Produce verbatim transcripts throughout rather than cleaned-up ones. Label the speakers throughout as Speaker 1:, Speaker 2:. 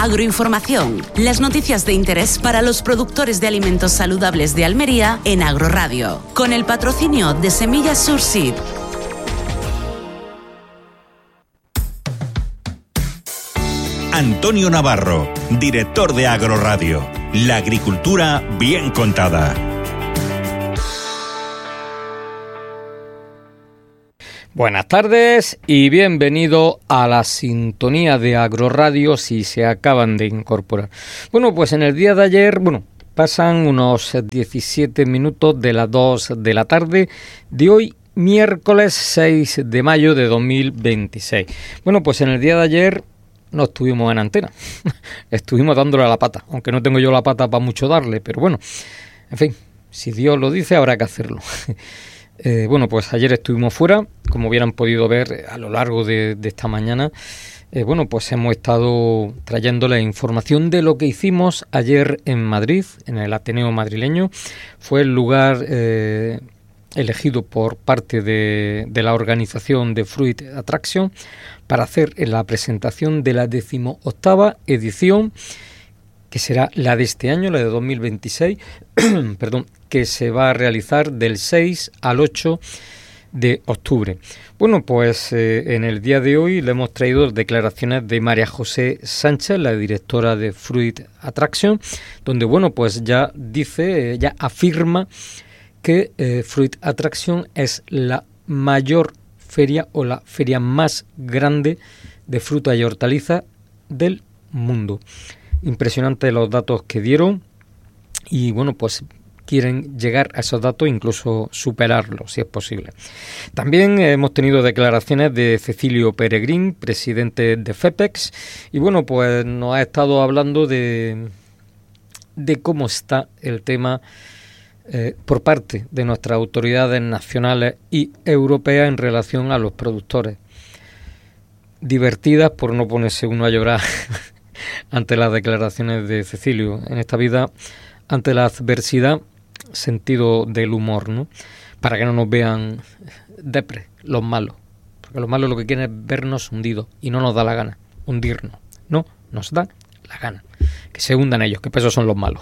Speaker 1: Agroinformación, las noticias de interés para los productores de alimentos saludables de Almería en Agroradio, con el patrocinio de Semillas Surseed.
Speaker 2: Antonio Navarro, director de Agroradio. La agricultura bien contada.
Speaker 3: Buenas tardes y bienvenido a la sintonía de Agroradio si se acaban de incorporar. Bueno, pues en el día de ayer, bueno, pasan unos diecisiete minutos de las dos de la tarde de hoy, miércoles seis de mayo de dos mil veintiséis. Bueno, pues en el día de ayer no estuvimos en antena, estuvimos dándole a la pata, aunque no tengo yo la pata para mucho darle, pero bueno, en fin, si Dios lo dice habrá que hacerlo. eh, bueno, pues ayer estuvimos fuera, como hubieran podido ver a lo largo de, de esta mañana, eh, bueno, pues hemos estado trayéndole información de lo que hicimos ayer en Madrid, en el Ateneo madrileño. Fue el lugar eh, elegido por parte de, de la organización de Fruit Attraction para hacer la presentación de la decimoctava edición, que será la de este año, la de dos mil veintiséis, perdón, que se va a realizar del seis al ocho de octubre. Bueno, pues eh, en el día de hoy le hemos traído declaraciones de María José Sánchez, la directora de Fruit Attraction, donde, bueno, pues ya dice, eh, ya afirma que eh, Fruit Attraction es la mayor feria o la feria más grande de fruta y hortaliza del mundo. Impresionante los datos que dieron y bueno, pues quieren llegar a esos datos, incluso superarlos si es posible. También hemos tenido declaraciones de Cecilio Peregrín, presidente de FEPEX, y bueno, pues nos ha estado hablando de, de cómo está el tema Eh, por parte de nuestras autoridades nacionales y europeas en relación a los productores. Divertidas por no ponerse uno a llorar ante las declaraciones de Cecilio. En esta vida, ante la adversidad, sentido del humor, ¿no? Para que no nos vean depre, los malos. Porque los malos lo que quieren es vernos hundidos y no nos da la gana hundirnos. No, nos da la gana. Que se hundan ellos, que esos son los malos.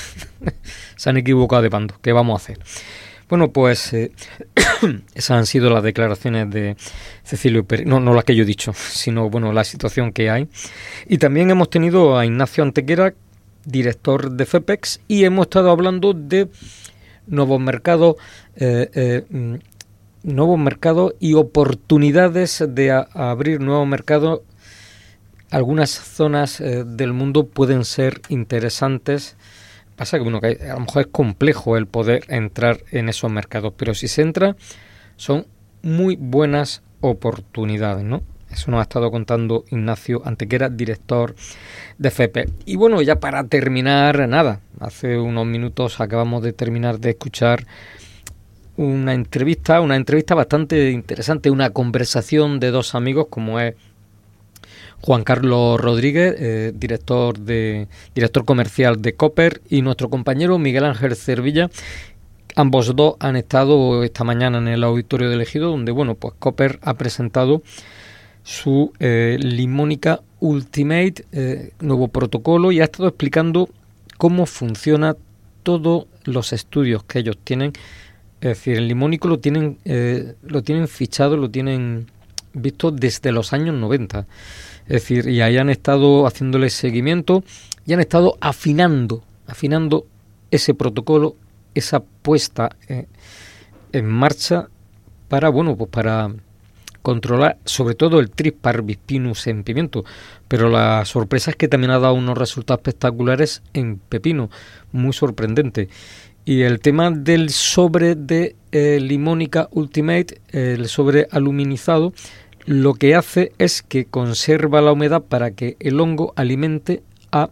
Speaker 3: Se han equivocado de bando. ¿Qué vamos a hacer? Bueno, pues eh, esas han sido las declaraciones de Cecilio Pérez. No, no las que yo he dicho, sino bueno, la situación que hay. Y también hemos tenido a Ignacio Antequera, director de FEPEX, y hemos estado hablando de nuevos mercados, eh, eh, nuevos mercados y oportunidades de a, a abrir nuevos mercados. Algunas zonas eh, del mundo pueden ser interesantes. Pasa que, bueno, que a lo mejor es complejo el poder entrar en esos mercados, pero si se entra, son muy buenas oportunidades, ¿no? Eso nos ha estado contando Ignacio Antequera, director de FEPEX. Y bueno, ya para terminar, nada, hace unos minutos acabamos de terminar de escuchar una entrevista, una entrevista bastante interesante, una conversación de dos amigos como es Juan Carlos Rodríguez, eh, director de director comercial de Cooper, y nuestro compañero Miguel Ángel Cervilla. Ambos dos han estado esta mañana en el auditorio del Ejido, donde bueno, pues Cooper ha presentado su eh, Limónica Ultimate, eh, nuevo protocolo, y ha estado explicando cómo funciona todos los estudios que ellos tienen. Es decir, el limónico lo tienen eh, lo tienen fichado, lo tienen visto desde los años noventa. Es decir, y ahí han estado haciéndole seguimiento y han estado afinando, afinando ese protocolo, esa puesta eh, en marcha para, bueno, pues para controlar sobre todo el Tris parvis pinus en pimiento. Pero la sorpresa es que también ha dado unos resultados espectaculares en pepino, muy sorprendente. Y el tema del sobre de eh, Limónica Ultimate, eh, el sobre aluminizado, lo que hace es que conserva la humedad para que el hongo alimente a,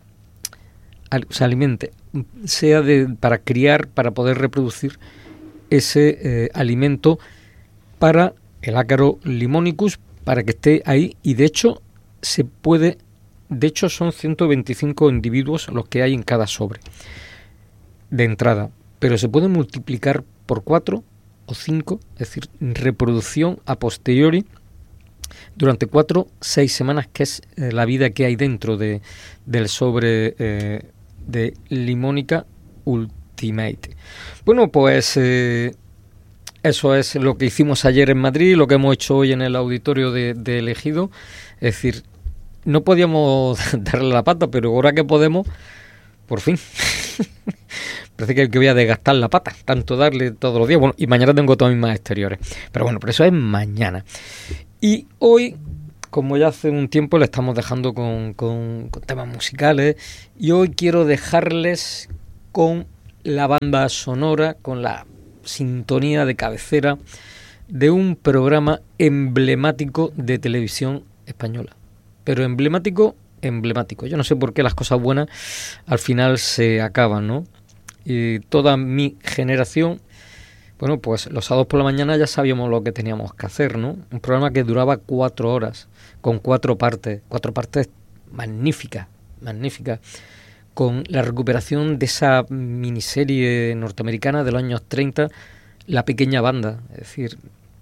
Speaker 3: a se alimente, sea de para criar, para poder reproducir ese eh, alimento para el ácaro limonicus, para que esté ahí. Y de hecho se puede, de hecho son ciento veinticinco individuos los que hay en cada sobre de entrada, pero se puede multiplicar por cuatro o cinco, es decir, reproducción a posteriori durante cuatro, seis semanas, que es eh, la vida que hay dentro de, del sobre eh, de Limónica Ultimate. Bueno, pues eh, eso es lo que hicimos ayer en Madrid, lo que hemos hecho hoy en el auditorio de, de El Ejido. Es decir, no podíamos darle la pata, pero ahora que podemos, por fin. Parece que, que voy a desgastar la pata, tanto darle todos los días. Bueno, y mañana tengo todas mis más exteriores. Pero bueno, pero eso es mañana. Y hoy, como ya hace un tiempo, le estamos dejando con, con, con temas musicales. Y hoy quiero dejarles con la banda sonora, con la sintonía de cabecera de un programa emblemático de televisión española. Pero emblemático, emblemático. Yo no sé por qué las cosas buenas al final se acaban, ¿no? Y toda mi generación, bueno, pues los sábados por la mañana ya sabíamos lo que teníamos que hacer, ¿no? Un programa que duraba cuatro horas, con cuatro partes, cuatro partes magníficas, magníficas, con la recuperación de esa miniserie norteamericana de los años treinta, La Pequeña Banda, es decir,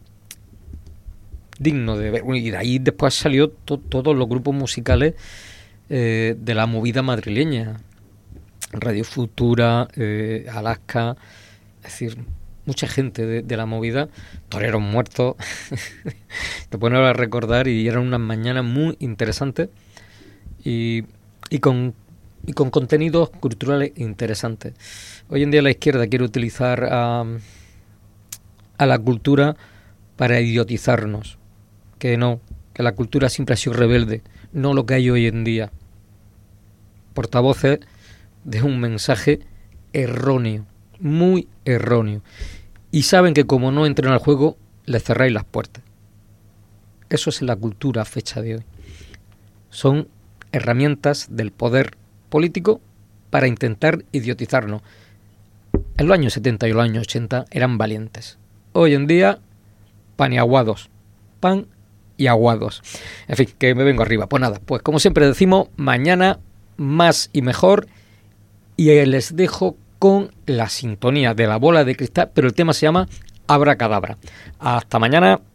Speaker 3: digno de ver. Y de ahí después salió to- todos los grupos musicales eh, de la movida madrileña, Radio Futura, eh, Alaska, es decir, mucha gente de, de la movida, Toreros Muertos, te pones a recordar, y eran unas mañanas muy interesantes y, y, con, y con contenidos culturales interesantes. Hoy en día la izquierda quiere utilizar a, a la cultura para idiotizarnos, que no, que la cultura siempre ha sido rebelde, no lo que hay hoy en día. Portavoces de un mensaje erróneo, muy erróneo. Y saben que como no entren al juego, les cerráis las puertas. Eso es la cultura a fecha de hoy. Son herramientas del poder político para intentar idiotizarnos. En los años setenta y los años ochenta eran valientes. Hoy en día, pan y aguados. Pan y aguados. En fin, que me vengo arriba. Pues nada, pues como siempre decimos, mañana más y mejor. Y les dejo con la sintonía de La Bola de Cristal, pero el tema se llama Abracadabra. Hasta mañana.